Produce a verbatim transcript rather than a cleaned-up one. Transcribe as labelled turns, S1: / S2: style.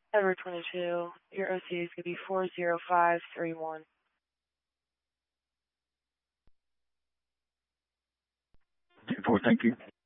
S1: Ever twenty-two, your O C is going to be four zero five three one.
S2: ten four, thank you.